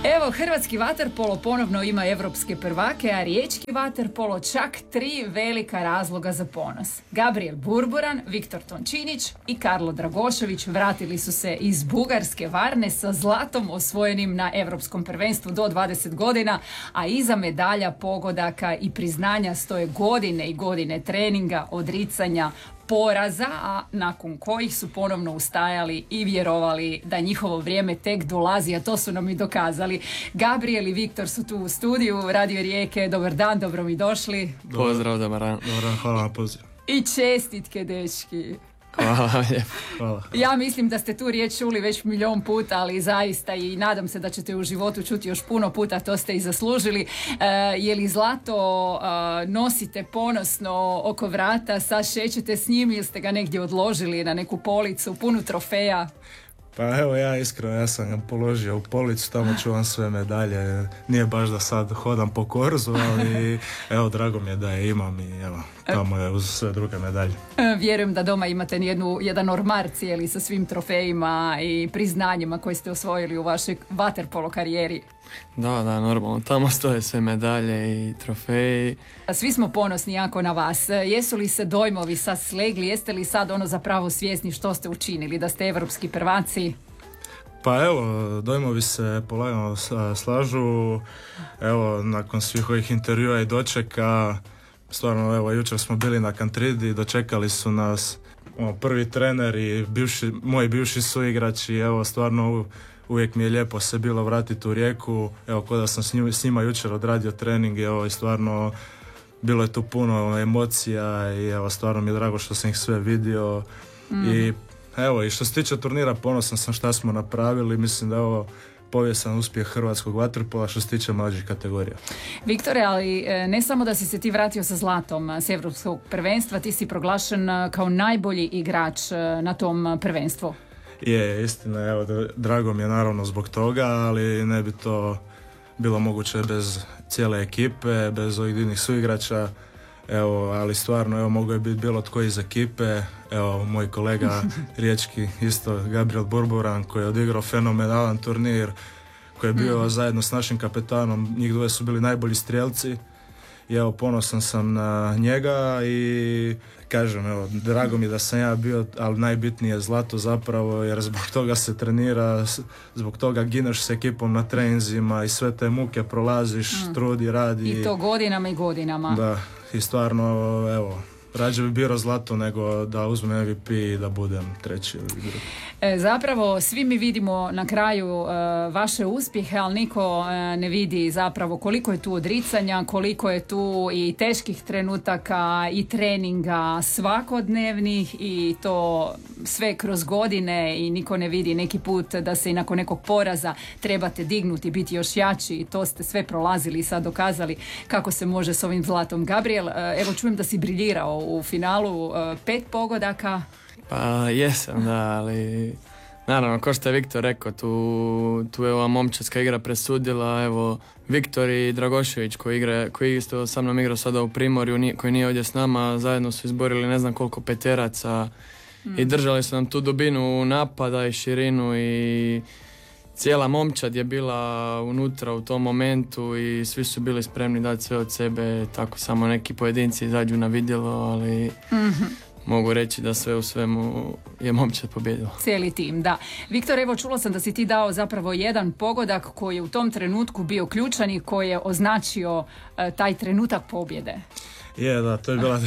Evo, hrvatski vaterpolo ponovno ima evropske prvake, a riječki vaterpolo čak 3 velika razloga za ponos. Gabriel Burburan, Viktor Tončinić i Karlo Dragošević vratili su se iz Bugarske Varne sa zlatom osvojenim na Evropskom prvenstvu do 20 godina, a iza medalja, pogodaka i priznanja stoje godine i godine treninga, odricanja, poraza, a nakon kojih su ponovno ustajali i vjerovali da njihovo vrijeme tek dolazi, a to su nam i dokazali. Gabriel i Viktor su tu u studiju Radio Rijeke. Dobar dan, dobro mi došli. Pozdrav, dobar dan. Hvala na pozivu. I čestitke, dečki. Hvala. Ja mislim da ste tu riječ čuli već milion puta, ali zaista i nadam se da ćete u životu čuti još puno puta, to ste i zaslužili. Je li zlato nosite ponosno oko vrata, sad šećete s njim ili ste ga negdje odložili na neku policu punu trofeja? Pa evo, ja sam ga položio u policu, tamo čuvam sve medalje. Nije baš da sad hodam po korzu, ali evo, drago mi je da je imam i evo, tamo je uz sve druge medalje. Vjerujem da doma imate jedan ormar cijeli sa svim trofejima i priznanjima koje ste osvojili u vašoj vaterpolo karijeri. Da, normalno. Tamo stoje sve medalje i trofeji. Svi smo ponosni jako na vas. Jesu li se dojmovi sad slegli? Jeste li sad zapravo svjesni što ste učinili, da ste evropski prvaci? Pa evo, dojmovi se polagano slažu. Evo, nakon svih ovih intervjua i dočeka, stvarno, evo, jučer smo bili na Kantridi, dočekali su nas prvi trener i moji bivši suigrači. Evo, stvarno, uvijek mi je lijepo se bilo vratiti u Rijeku, evo, ko da sam s njima jučer odradio trening, evo, i stvarno bilo je tu puno emocija i evo, stvarno mi je drago što sam ih sve vidio. I evo, i što se tiče turnira, ponosan sam šta smo napravili, mislim da je ovo povijesan uspjeh hrvatskog vaterpola što se tiče mlađih kategorija. Viktore, ali ne samo da si se ti vratio sa zlatom s Evropskog prvenstva, ti si proglašen kao najbolji igrač na tom prvenstvu. Je, istina, evo, drago mi je naravno zbog toga, ali ne bi to bilo moguće bez cijele ekipe, bez ovih divnih suigrača, evo, ali stvarno, evo, mogo je biti bilo tko iz ekipe, evo, moj kolega riječki, isto Gabriel Burburan, koji je odigrao fenomenalan turnir, koji je bio zajedno s našim kapetanom, njih dvoje su bili najbolji strijelci, i evo, ponosan sam na njega i kažem, evo, drago mi da sam ja bio, ali najbitnije je zlato zapravo, jer zbog toga se trenira, zbog toga gineš s ekipom na treninzima i sve te muke prolaziš, trudi, radi. I to godinama i godinama. Da, i stvarno, evo, rađe bi bilo zlato nego da uzmem MVP i da budem treći ili drugi. Zapravo svi mi vidimo na kraju vaše uspjehe, ali niko ne vidi zapravo koliko je tu odricanja, koliko je tu i teških trenutaka i treninga svakodnevnih i to sve kroz godine i niko ne vidi neki put da se i nakon nekog poraza trebate dignuti, biti još jači i to ste sve prolazili i sad dokazali kako se može s ovim zlatom. Gabriel, evo čujem da si briljirao u finalu, 5 pogodaka. Pa jesam, da, ali naravno, kao što je Viktor rekao, tu je ova momčadska igra presudila, evo, Viktor i Dragošević koji isto sa mnom igrao sada u Primorju, koji nije ovdje s nama, zajedno su izborili ne znam koliko peteraca i držali su nam tu dubinu napada i širinu i cijela momčad je bila unutra u tom momentu i svi su bili spremni dati sve od sebe, tako samo neki pojedinci izađu na vidjelo, ali mogu reći da sve u svemu je momčad pobjedila. Cijeli tim, da. Viktor, evo čula sam da si ti dao zapravo jedan pogodak koji je u tom trenutku bio ključan i koji je označio taj trenutak pobjede. Je, da, to je bila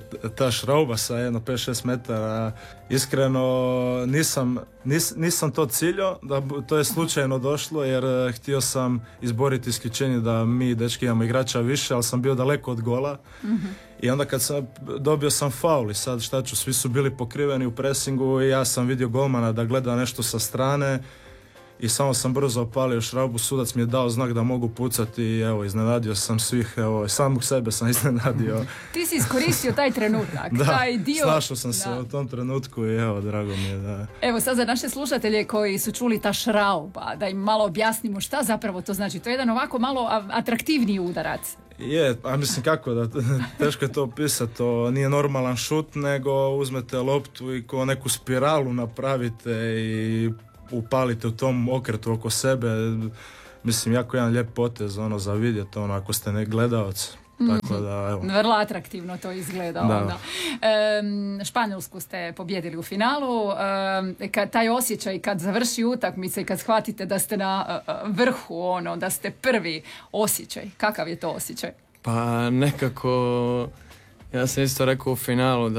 ta šrauba sa jedno 5-6 metara. Iskreno nisam to ciljao, to je slučajno došlo jer htio sam izboriti isključenje da mi dečki imamo igrača više, ali sam bio daleko od gola. I onda kad dobio sam faul i sad šta ću, svi su bili pokriveni u presingu i ja sam vidio golmana da gleda nešto sa strane i samo sam brzo opalio šraubu, sudac mi je dao znak da mogu pucati i evo, iznenadio sam svih, evo, samog sebe sam iznenadio. Ti si iskoristio taj trenutak, da, taj dio. Snašao sam se u tom trenutku i evo, drago mi je da... Evo sad za naše slušatelje koji su čuli ta šrauba, da im malo objasnimo šta zapravo to znači. To je jedan ovako malo atraktivniji udarac. Je, a mislim kako da, teško je to opisati, to nije normalan šut, nego uzmete loptu i ko neku spiralu napravite i upalite u tom okretu oko sebe, mislim, jako jedan lijep potez, ono, za vidjeti, ono, ako ste ne gledalac. Tako da, evo. Vrlo atraktivno to izgleda. Da. Španjolsku ste pobjedili u finalu. Taj osjećaj kad završi utakmica i kad shvatite da ste na vrhu, ono, da ste prvi, osjećaj. Kakav je to osjećaj? Pa nekako, ja sam isto rekao u finalu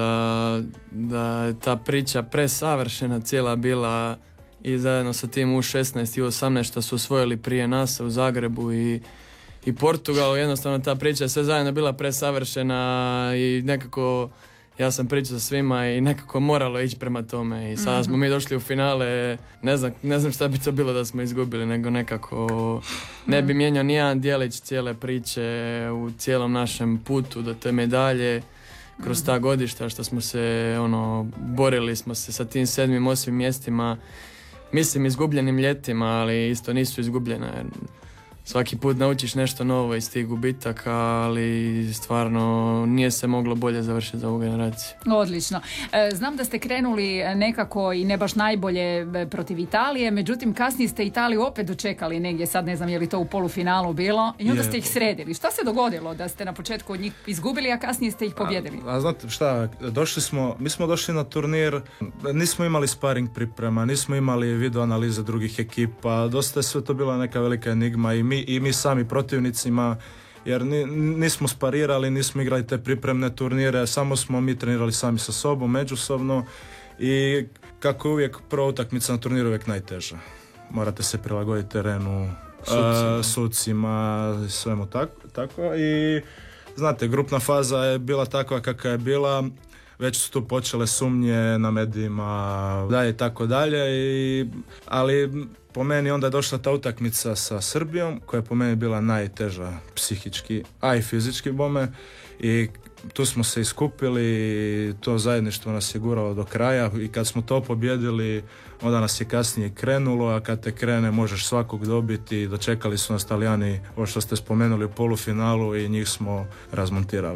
da je ta priča presavršena cijela bila i zajedno sa tim U16 i U18 što su osvojili prije nas u Zagrebu i Portugalu, jednostavno ta priča je sve zajedno bila presavršena i nekako ja sam pričao sa svima i nekako moralo ići prema tome i sada smo mi došli u finale, ne znam šta bi to bilo da smo izgubili, nego nekako ne bi mijenjao nijedan dijelić cijele priče u cijelom našem putu do te medalje kroz ta godišta što smo se borili smo se sa tim 7. 8. mjestima, mislim izgubljenim ljetima, ali isto nisu izgubljena jer svaki put naučiš nešto novo iz tih gubitaka, ali stvarno nije se moglo bolje završiti za ovu generaciju. Odlično. Znam da ste krenuli nekako i ne baš najbolje protiv Italije, međutim kasnije ste Italiju opet dočekali negdje, sad ne znam je li to u polufinalu bilo, i onda ste ih sredili. Šta se dogodilo da ste na početku od njih izgubili, a kasnije ste ih pobjedili? A znate šta, mi smo došli na turnir, nismo imali sparing priprema, nismo imali video analize drugih ekipa, dosta je sve to bila neka velika enigma i mi sami protivnicima, jer nismo sparirali, nismo igrali te pripremne turnire, samo smo mi trenirali sami sa sobom, međusobno, i kako je uvijek prva utakmica na turniru uvijek najteža. Morate se prilagoditi terenu, sucima, svemu tako. I znate, grupna faza je bila takva kakva je bila, već su tu počele sumnje na medijima, i tako dalje, ali po meni onda je došla ta utakmica sa Srbijom, koja je po meni bila najteža psihički, a i fizički bome, i tu smo se iskupili, to zajedništvo nas je guralo do kraja i kad smo to pobjedili, onda nas je kasnije krenulo, a kad te krene možeš svakog dobiti. Dočekali su nas Talijani, ovo što ste spomenuli, u polufinalu, i njih smo razmontirali.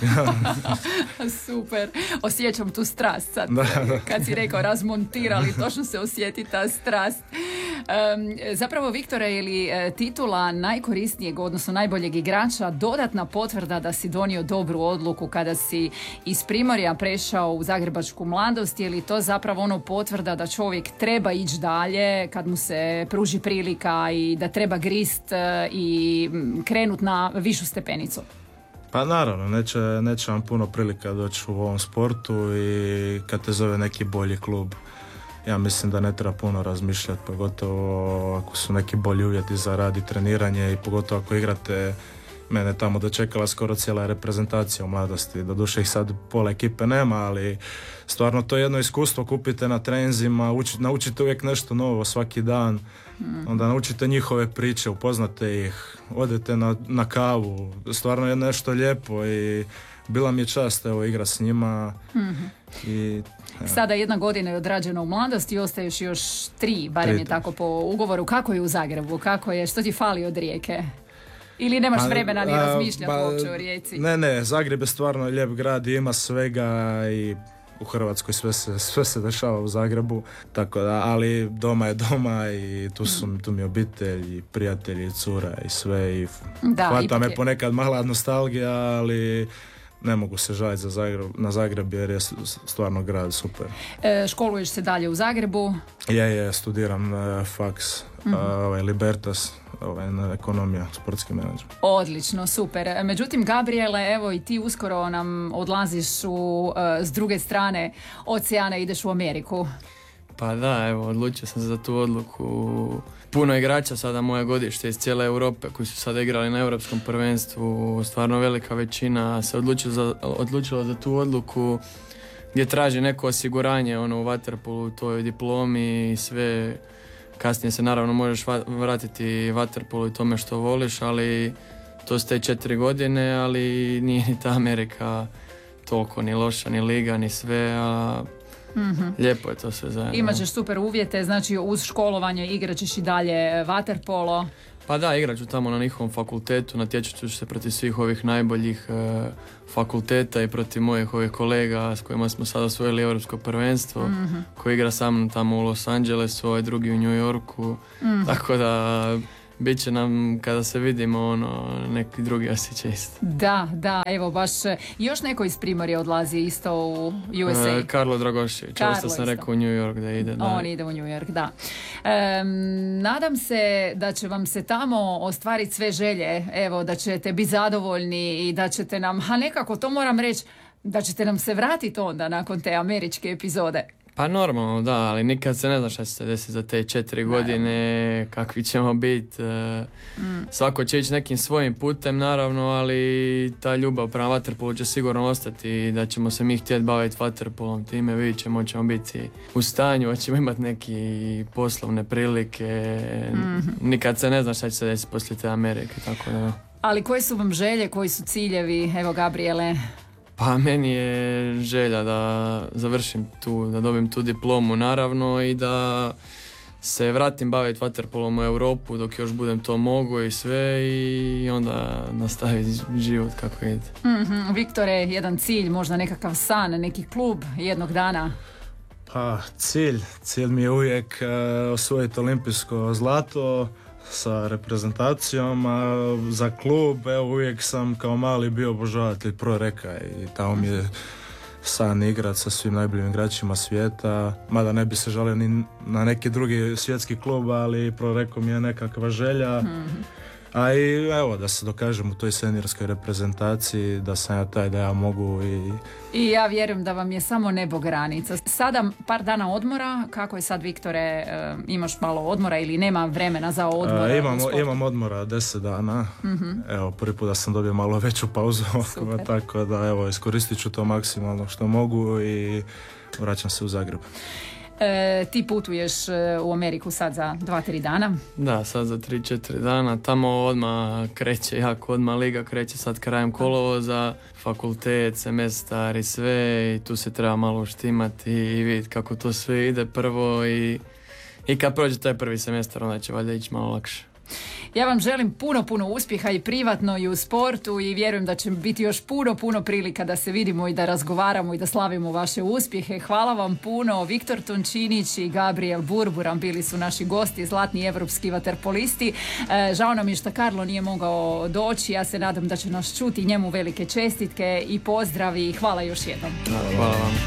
Super, osjećam tu strast sad. Da. Kad si rekao razmontirali, točno se osjeti ta strast. Zapravo, Viktore, je li titula najkorisnijeg, odnosno najboljeg igrača dodatna potvrda da si donio dobru odluku kada si iz Primorja prešao u zagrebačku Mladost, je li to zapravo potvrda da čovjek treba ići dalje kad mu se pruži prilika i da treba grist i krenut na višu stepenicu? Pa naravno, neće vam puno prilika doći u ovom sportu i kad te zove neki bolji klub, ja mislim da ne treba puno razmišljati, pogotovo ako su neki bolji uvjeti za rad i treniranje, i pogotovo ako igrate. Mene tamo dočekala skoro cijela reprezentacija u Mladosti, doduše ih sad pola ekipe nema, ali stvarno to je jedno iskustvo, kupite na treninzima, naučite uvijek nešto novo svaki dan, onda naučite njihove priče, upoznate ih, odete na kavu, stvarno je nešto lijepo i bila mi je čast igra s njima. Sada 1 godina je odrađena u Mladosti i ostaješ još 3, barem je tako po ugovoru. Kako je u Zagrebu? Što ti fali od Rijeke? Ili nemaš vremena ni razmišljati uopće o Rijeci? Ne, Zagreb je stvarno lijep grad i ima svega, i u Hrvatskoj sve se dešava u Zagrebu, tako da, ali doma je doma i tu mi je obitelj i prijatelji i cura i sve, i hvata me ponekad mala nostalgija, ali ne mogu se žaliti na Zagreb jer je stvarno grad super. Školuješ se dalje u Zagrebu? Studiram faks, Libertas, ekonomija, sportski menadžment. Odlično, super. Međutim, Gabriele, evo i ti uskoro nam odlaziš s druge strane oceana, ideš u Ameriku. Pa da, evo, odlučio sam se za tu odluku. Puno igrača sada moje godište iz cijele Europe koji su sada igrali na europskom prvenstvu, stvarno velika većina se odlučila za tu odluku gdje traži neko osiguranje u vaterpolu, tvojoj diplomi i sve. Kasnije se naravno možeš vratiti vaterpolu i tome što voliš, ali to ste 4 godine, ali nije ni ta Amerika toliko ni loša, ni liga, ni sve, a lijepo je to sve zajedno. Imat ćeš super uvjete, znači uz školovanje igrat ćeš i dalje vaterpolo. Pa da, igrat ću tamo na njihovom fakultetu, natječat ću se protiv svih ovih najboljih fakulteta i protiv mojih ovih kolega s kojima smo sada osvojili europsko prvenstvo, koji igra sa mnom tamo u Los Angelesu, drugi u New Yorku, tako da bit će nam kada se vidimo neki drugi osjećaj isto. Da, evo baš još neko iz Primorja odlazi isto u USA. Karlo Dragošević, ovo sam rekao u New York da ide. Da. On ide u New York, da. Nadam se da će vam se tamo ostvariti sve želje, evo da ćete biti zadovoljni i da ćete nam, a nekako to moram reći, da ćete nam se vratiti onda nakon te američke epizode. Pa normalno, da, ali nikad se ne zna šta će se desiti za te 4 godine, kakvi ćemo biti. Svako će ići nekim svojim putem, naravno, ali ta ljubav prema vaterpolu će sigurno ostati i da ćemo se mi htjeti baviti vaterpolom. Time vidjet ćemo biti u stanju, ćemo imati neke poslovne prilike. Nikad se ne zna šta će se desiti poslije te Amerike, tako da. Ali koje su vam želje, koji su ciljevi, evo Gabriele? Pa meni je želja da završim tu, da dobijem tu diplomu naravno i da se vratim baviti vaterpolom u Europu dok još budem to mogu i sve i onda nastaviti život kako ide. Viktore, jedan cilj, možda nekakav san, neki klub jednog dana? Pa cilj mi je uvijek osvojiti olimpijsko zlato sa reprezentacijom, a za klub uvijek sam kao mali bio obožavatelj Pro Reka i tamo mi je san igrat sa svim najboljim igračima svijeta, mada ne bi se žalio ni na neki drugi svjetski klub, ali Pro Reko mi je nekakva želja. A i evo da se dokažem u toj seniorskoj reprezentaciji da sam ja taj da ja mogu I ja vjerujem da vam je samo nebo granica. Sada par dana odmora, kako je sad Viktore, imaš malo odmora ili nema vremena za odmor? Imam odmora 10 dana, evo prvi put da sam dobio malo veću pauzu, tako da evo iskoristit ću to maksimalno što mogu i vraćam se u Zagreb. Ti putuješ u Ameriku sad za 2-3 dana? Da, sad za 3-4 dana. Tamo odmah kreće, odmah liga kreće sad krajem kolovoza, fakultet, semestar i sve i tu se treba malo štimati i vidjeti kako to sve ide prvo i kad prođe taj prvi semestar onda će valjda ići malo lakše. Ja vam želim puno uspjeha i privatno i u sportu i vjerujem da će biti još puno prilika da se vidimo i da razgovaramo i da slavimo vaše uspjehe. Hvala vam puno. Viktor Tončinić i Gabriel Burburan bili su naši gosti, zlatni evropski vaterpolisti. Žao nam je što Karlo nije mogao doći. Ja se nadam da će nas čuti, njemu velike čestitke i pozdravi. Hvala još jednom. Hvala vam.